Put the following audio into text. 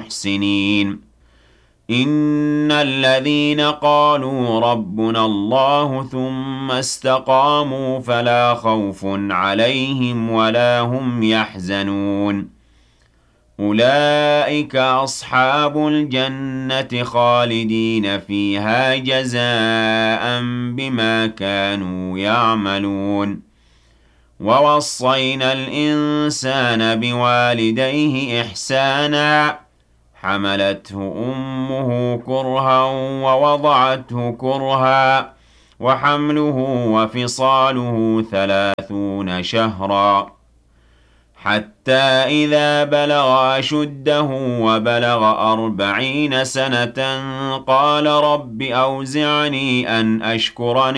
المحسنين إن الذين قالوا ربنا الله ثم استقاموا فلا خوف عليهم ولا هم يحزنون أولئك أصحاب الجنة خالدين فيها جزاء بما كانوا يعملون ووصينا الإنسان بوالديه إحسانا حملته أمه كرها ووضعته كرها وحمله وفصاله 30 شهرا حتى إذا بلغ أشده وبلغ 40 سنة قال رب أوزعني أن أشكر